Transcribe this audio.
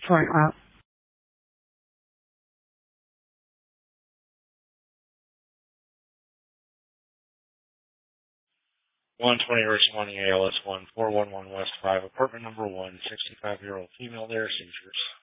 Front row. 120 Richmond ALS 1411 West 5, apartment number 1, 65-year-old female there, seizures.